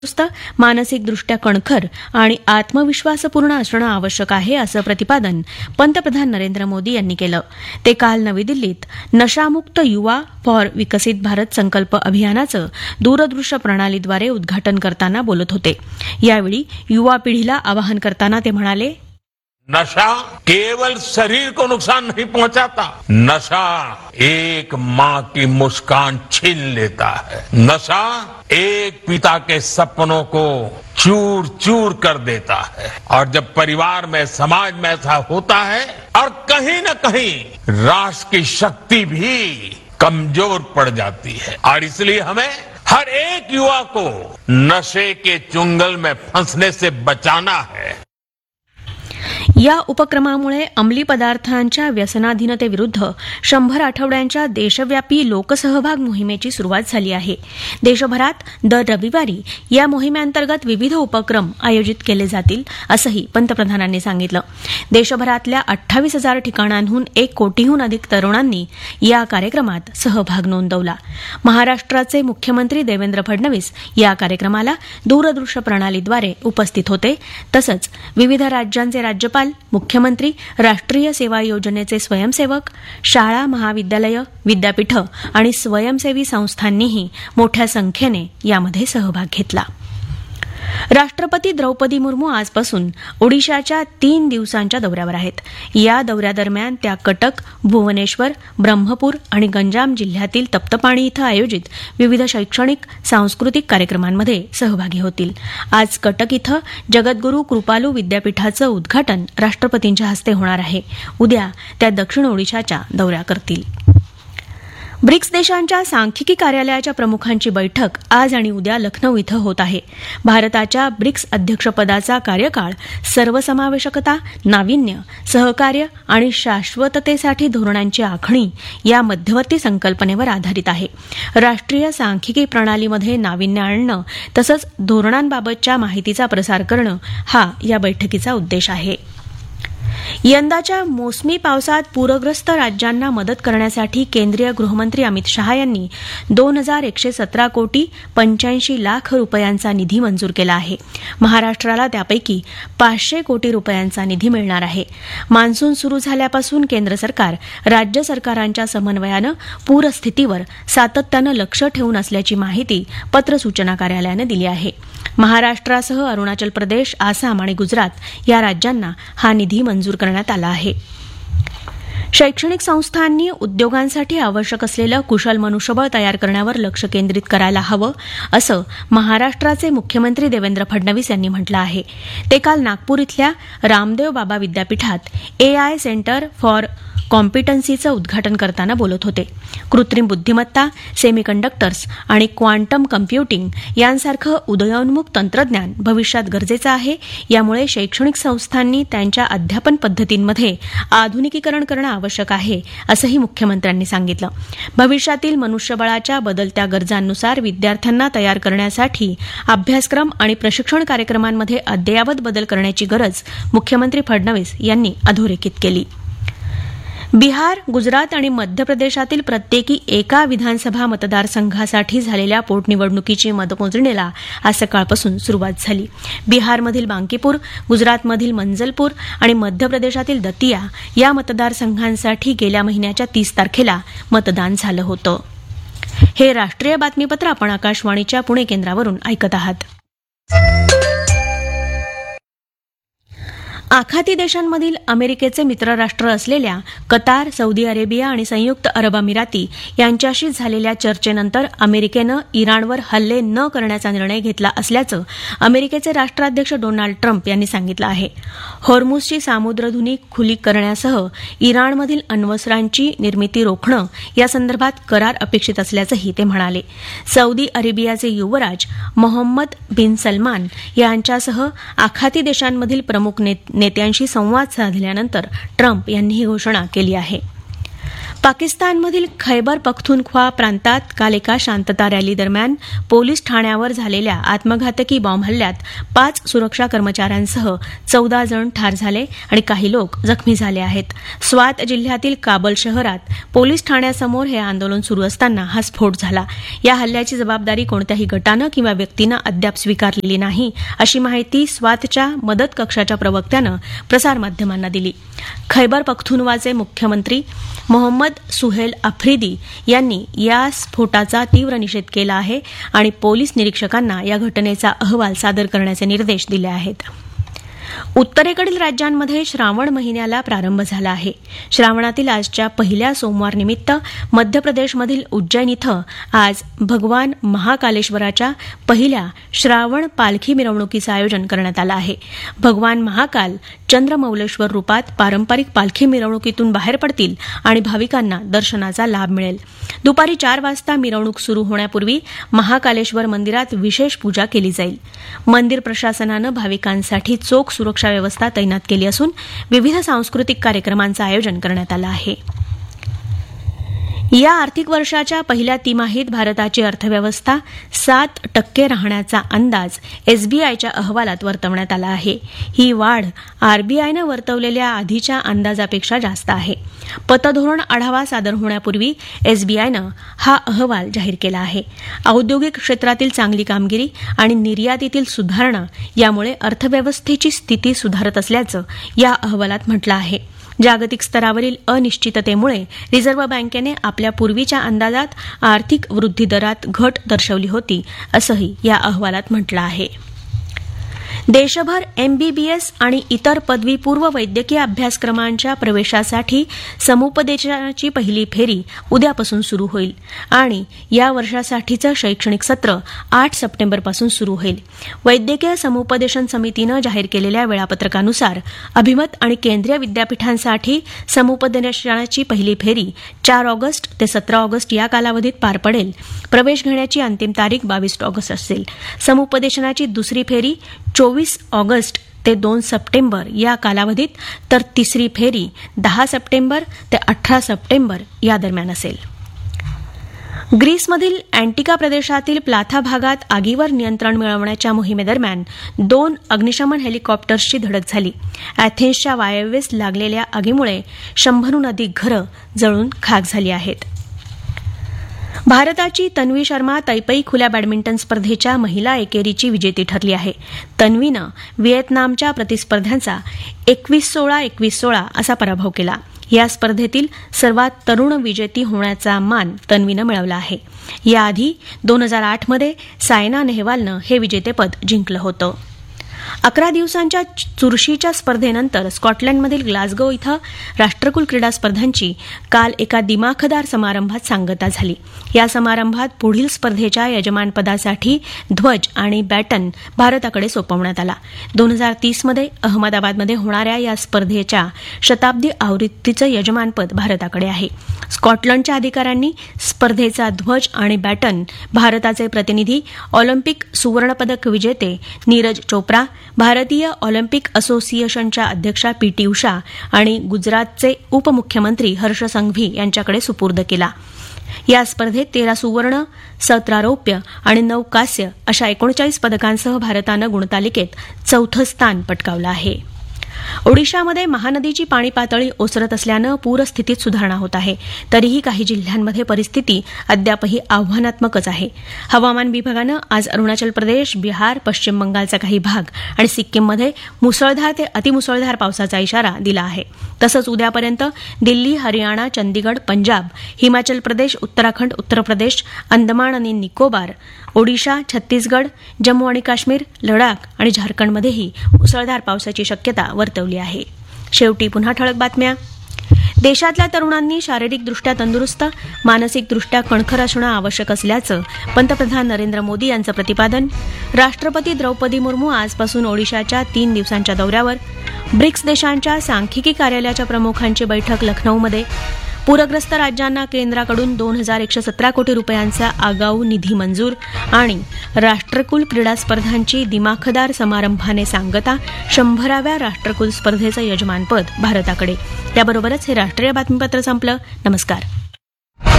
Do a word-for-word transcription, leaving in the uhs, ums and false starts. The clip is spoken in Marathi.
मानसिकदृष्ट्या कणखर आणि आत्मविश्वासपूर्ण असणं आवश्यक आहे असं प्रतिपादन पंतप्रधान नरेंद्र मोदी यांनी केलं. ते काल नवी दिल्लीत नशामुक्त युवा फॉर विकसित भारत संकल्प अभियानाचं दूरदृश्य प्रणालीद्वारे उद्घाटन करताना बोलत होते. यावेळी युवा पिढीला आवाहन करताना ते म्हणाले, नशा केवल शरीर को नुकसान नहीं पहुंचाता, नशा एक माँ की मुस्कान छीन लेता है. नशा एक पिता के सपनों को चूर चूर कर देता है. और जब परिवार में, समाज में ऐसा होता है और कहीं न कहीं राष्ट्र की शक्ति भी कमजोर पड़ जाती है. और इसलिए हमें हर एक युवा को नशे के चुंगल में फंसने से बचाना है. या उपक्रमामुळे अंमली पदार्थांच्या व्यसनाधीनतेविरुद्ध शंभर आठवड्यांच्या देशव्यापी लोकसहभाग मोहिमेची सुरुवात झाली आहे. देशभरात दर रविवारी या मोहिमेअंतर्गत विविध उपक्रम आयोजित केले जातील असंही पंतप्रधानांनी सांगितलं. देशभरातल्या अठ्ठावीस हजार ठिकाणांहून एक कोटीहून अधिक तरुणांनी या कार्यक्रमात सहभाग नोंदवला. महाराष्ट्राचे मुख्यमंत्री देवेंद्र फडणवीस या कार्यक्रमाला दूरदृश्य प्रणालीद्वारे उपस्थित होते. तसंच विविध राज्यांचे राज्यपाल, मुख्यमंत्री, राष्ट्रीय सेवा योजनेचे स्वयंसेवक, शाळा, महाविद्यालयं, विद्यापीठं आणि स्वयंसेवी संस्थांनीही मोठ्या संख्येने यामध्ये सहभाग घेतला. राष्ट्रपती द्रौपदी मुर्मू आजपासून ओडिशाच्या तीन दिवसांच्या दौऱ्यावर आहेत. या दौऱ्यादरम्यान त्या कटक, भुवनेश्वर, ब्रह्मपूर आणि गंजाम जिल्ह्यातील तप्तपाणी इथं आयोजित विविध शैक्षणिक, सांस्कृतिक कार्यक्रमांमध्ये सहभागी होतील. आज कटक इथं जगद्गुरू कृपालू विद्यापीठाचं उद्घाटन राष्ट्रपतींच्या हस्ते होणार आहे. उद्या त्या दक्षिण ओडिशाच्या दौरा करतील. ब्रिक्स देशांच्या सांख्यिकी कार्यालयाच्या प्रमुखांची बैठक आज आणि उद्या लखनौ इथं होत आहे. भारताच्या ब्रिक्स अध्यक्षपदाचा कार्यकाळ सर्वसमावेशकता, नाविन्य, सहकार्य आणि शाश्वततेसाठी धोरणांची आखणी या मध्यवर्ती संकल्पनेवर आधारित आहे. राष्ट्रीय सांख्यिकी प्रणालीमध्ये नाविन्य आणणं तसंच धोरणांबाबतच्या माहितीचा प्रसार करणं हा या बैठकीचा उद्देश आहे. यंदाच्या मोसमी पावसात पूरग्रस्त राज्यांना मदत करण्यासाठी केंद्रीय गृहमंत्री अमित शहा यांनी दोन हजार एकशे सतरा कोटी पंच्याऐंशी लाख रुपयांचा निधी मंजूर केला आहे. महाराष्ट्राला त्यापैकी पाचशे कोटी रुपयांचा निधी मिळणार आहे. मान्सून सुरू झाल्यापासून केंद्र सरकार राज्य सरकारांच्या समन्वयानं पूरस्थितीवर सातत्यानं लक्ष ठेवून असल्याची माहिती पत्र सूचना कार्यालयानं दिली आहे. महाराष्ट्रासह अरुणाचल प्रदेश, आसाम आणि गुजरात या राज्यांना हा निधी मंजूर करण्यात आला आहे. शैक्षणिक संस्थांनी उद्योगांसाठी आवश्यक असलेलं कुशल मनुष्यबळ तयार करण्यावर लक्ष केंद्रित करायला हवं असं महाराष्ट्राचे मुख्यमंत्री देवेंद्र फडणवीस यांनी म्हटलं आहे. ते काल नागपूर इथल्या रामदेव बाबा विद्यापीठात एआय सेंटर फॉर कॉम्पिटन्सीचं उद्घाटन करताना बोलत होते. कृत्रिम बुद्धिमत्ता, सेमीकंडक्टर्स आणि क्वांटम कम्प्युटिंग यांसारखं उदयोन्मुख तंत्रज्ञान भविष्यात गरजेचं आहे. यामुळे शैक्षणिक संस्थांनी त्यांच्या अध्यापन पद्धतींमध्ये आधुनिकीकरण करणं आवश्यक आहे असंही मुख्यमंत्र्यांनी सांगितलं. भविष्यातील मनुष्यबळाच्या बदलत्या गरजांनुसार विद्यार्थ्यांना तयार करण्यासाठी अभ्यासक्रम आणि प्रशिक्षण कार्यक्रमांमध्ये अद्ययावत बदल करण्याची गरज मुख्यमंत्री फडणवीस यांनी अधोरेखित केली. बिहार, गुजरात आणि मध्य प्रदेशातील प्रत्येकी एका विधानसभा मतदारसंघासाठी झालेल्या पोटनिवडणुकीची मतमोजणीला आज सकाळपासून सुरुवात झाली. बिहारमधील बांकीपूर, गुजरातमधील मंजलपूर आणि मध्य प्रदेशातील दतिया या मतदारसंघांसाठी गेल्या महिन्याच्या तीस तारखेला मतदान झालं होतं. हे राष्ट्रीय बातमीपत्र आपण आकाशवाणीच्या पुणे केंद्रावरून ऐकत आहात. आखाती देशांमधील अमेरिकेचे मित्रराष्ट्र असलेल्या कतार, सौदी अरेबिया आणि संयुक्त अरब अमिराती यांच्याशी झालेल्या चर्चेनंतर अमेरिकेनं इराणवर हल्ले न करण्याचा निर्णय घेतला असल्याचं अमेरिकेचे राष्ट्राध्यक्ष डोनाल्ड ट्रम्प यांनी सांगितलं आहे. हॉर्मुझची सामुद्रधुनी खुली करण्यासह इराणमधील अण्वस्त्रांची निर्मिती रोखणं यासंदर्भात करार अपेक्षित असल्याचंही ते म्हणाले. सौदी अरेबियाचे युवराज मोहम्मद बिन सलमान यांच्यासह आखाती देशांमधील प्रमुख नेत्यांशी संवाद साधल्यानंतर ट्रम्प यांनी ही घोषणा केली आहे. पाकिस्तानमधील खैबर पख्तूनख्वा प्रांतात काल एका शांतता रॅली दरम्यान पोलीस ठाण्यावर झालेल्या आत्मघातकी बॉम्ब हल्ल्यात पाच सुरक्षा कर्मचाऱ्यांसह चौदा जण ठार झाले आणि काही लोक जखमी झाले आहेत. स्वात जिल्ह्यातील काबल शहरात पोलीस ठाण्यासमोर हे आंदोलन सुरू असताना हा स्फोट झाला. या हल्ल्याची जबाबदारी कोणत्याही गटानं किंवा व्यक्तीनं अद्याप स्वीकारलेली नाही, अशी माहिती स्वातच्या मदत कक्षाच्या प्रवक्त्यानं प्रसारमाध्यमांना दिली. खैबर पख्तूनख्वाचे मुख्यमंत्री मोहम्मद सुहेल आफ्रिदी यांनी या स्फोटाचा तीव्र निषेध केला आहे आणि पोलीस निरीक्षकांना या घटनेचा अहवाल सादर करण्याचे निर्देश दिले आहेत. उत्तरेकडील राज्यांमध्ये श्रावण महिन्याला प्रारंभ झाला आहे. श्रावणातील आजच्या पहिल्या सोमवार निमित्त मध्य प्रदेशमधील उज्जैन इथं आज भगवान महाकालेश्वराच्या पहिल्या श्रावण पालखी मिरवणुकीचं आयोजन करण्यात आलं आहे. भगवान महाकाल चंद्रमौलेश्वर रूपात पारंपरिक पालखी मिरवणुकीतून बाहेर पडतील आणि भाविकांना दर्शनाचा लाभ मिळेल. दुपारी चार वाजता मिरवणूक सुरू होण्यापूर्वी महाकालेश्वर मंदिरात विशेष पूजा केली जाईल. मंदिर प्रशासनानं भाविकांसाठी चोख सुरक्षा व्यवस्था तैनात केली असून विविध सांस्कृतिक कार्यक्रमांचं आयोजन करण्यात आलं आहे. या आर्थिक वर्षाच्या पहिल्या तिमाहीत भारताची अर्थव्यवस्था सात टक्के राहण्याचा अंदाज एसबीआयच्या अहवालात वर्तवण्यात आला आहे. ही वाढ आरबीआयनं वर्तवलेल्या आधीच्या अंदाजापेक्षा जास्त आहे. पतधोरण आढावा सादर होण्यापूर्वी एसबीआयनं हा अहवाल जाहीर केला आहे. औद्योगिक क्षेत्रातील चांगली कामगिरी आणि निर्यातीतील सुधारणा यामुळे अर्थव्यवस्थेची स्थिती सुधारत असल्याचं या अहवालात म्हटलं आहे. जागतिक स्तरावरील अनिश्चिततेमुळे रिझर्व्ह बँकेने आपल्या पूर्वीच्या अंदाजात आर्थिक वृद्धी दरात घट दर्शवली होती, असंही या अहवालात म्हटलं आहे. देशभर एमबीबीएस आणि इतर पदवीपूर्व वैद्यकीय अभ्यासक्रमांच्या प्रवेशासाठी समुपदेशनाची पहिली फेरी उद्यापासून सुरू होईल आणि या वर्षासाठीचं शैक्षणिक सत्र आठ सप्टेंबरपासून सुरू होईल. वैद्यकीय समुपदेशन समितीनं जाहीर केलेल्या वेळापत्रकानुसार अभिमत आणि केंद्रीय विद्यापीठांसाठी समुपदेशनाची पहिली फेरी चार ऑगस्ट ते सतरा ऑगस्ट या कालावधीत पार पडेल. प्रवेश घेण्याची अंतिम तारीख बावीस ऑगस्ट असेल. समुपदेशनाची दुसरी फेरी चोवीस ऑगस्ट ते दोन सप्टेंबर या कालावधीत, तर तिसरी फेरी दहा सप्टेंबर ते अठरा सप्टेंबर या दरम्यान असेल. ग्रीसमधील अँटिका प्रदेशातील प्लाथा भागात आगीवर नियंत्रण मिळवण्याच्या मोहिमेदरम्यान दोन अग्निशमन हेलिकॉप्टर्सची धडक झाली. अॅथेन्सच्या वायव्येस लागलेल्या आगीमुळे शंभरहून अधिक घरं जळून खाक झाली आहेत. भारताची तन्वी शर्मा तैपई खुल्या बॅडमिंटन स्पर्धेच्या महिला एकेरीची विजेती ठरली आहे. तन्वीनं व्हिएतनामच्या प्रतिस्पर्ध्यांचा एकवीस सोळा एकवीस सोळा असा पराभव केला. या स्पर्धेतील सर्वात तरुण विजेती होण्याचा मान तन्वीनं मिळवला आहे. याआधी दोन हजार आठमध्ये सायना नेहवालनं हे विजेतेपद जिंकलं होतं. अकरा दिवसांच्या चुरशीच्या स्पर्धेनंतर स्कॉटलंडमधील ग्लासगो इथं राष्ट्रकुल क्रीडा स्पर्धांची काल एका दिमाखदार समारंभात सांगता झाली. या समारंभात पुढील स्पर्धेच्या यजमानपदासाठी ध्वज आणि बॅटन भारताकडे सोपवण्यात आला. दोन हजार तीसमध्ये अहमदाबादमध्ये होणाऱ्या या स्पर्धेच्या शताब्दी आवृत्तीचं यजमानपद भारताकडे आहे. स्कॉटलंडच्या अधिकाऱ्यांनी स्पर्धेचा ध्वज आणि बॅटन भारताचे प्रतिनिधी ऑलिम्पिक सुवर्णपदक विजेते नीरज चोप्रा, भारतीय ऑलिम्पिक असोसिएशनच्या अध्यक्षा पी टी उषा आणि गुजरातचे उपमुख्यमंत्री हर्ष संघवी यांच्याकडे सुपूर्द केला. या स्पर्धेत तेरा सुवर्ण, सतरा रौप्य आणि नऊ कांस्य अशा एकोणचाळीस पदकांसह भारतानं गुणतालिकेत चौथं स्थान पटकावलं आहे. ओडिशामध्ये महानदीची पाणी पातळी ओसरत असल्यानं पूरस्थितीत सुधारणा होत आहे. तरीही काही जिल्ह्यांमध्ये परिस्थिती अद्यापही आव्हानात्मकच आहे. हवामान विभागानं आज अरुणाचल प्रदेश, बिहार, पश्चिम बंगालचा काही भाग आणि सिक्कीममध्ये मुसळधार ते अतिमुसळधार पावसाचा इशारा दिला आहे. तसंच उद्यापर्यंत दिल्ली, हरियाणा, चंदीगड, पंजाब, हिमाचल प्रदेश, उत्तराखंड, उत्तर प्रदेश, अंदमान आणि निकोबार, ओडिशा, छत्तीसगड, जम्मू आणि काश्मीर, लडाख आणि झारखंडमध्येही मुसळधार पावसाची शक्यता वर्तवली आहे. शेवटी पुन्हा ठळक बातम्या. देशातल्या तरुणांनी शारीरिकदृष्ट्या तंदुरुस्त, मानसिकदृष्ट्या कणखर असणं आवश्यक असल्याचं पंतप्रधान नरेंद्र मोदी यांचं प्रतिपादन. राष्ट्रपती द्रौपदी मुर्मू आजपासून ओडिशाच्या तीन दिवसांच्या दौऱ्यावर. ब्रिक्स देशांच्या सांख्यिकी कार्यालयाच्या प्रमुखांची बैठक लखनौमध्ये. पूरग्रस्त राज्यांना केंद्राकडून दोन हजार एकशे सतरा कोटी रुपयांचा आगाऊ निधी मंजूर आणि राष्ट्रकुल क्रीडा स्पर्धांची दिमाखदार समारंभाने सांगता. शंभराव्या राष्ट्रकुल स्पर्धेचं यजमानपद भारताकडे. त्याबरोबरच हे राष्ट्रीय बातमीपत्र संपलं. नमस्कार.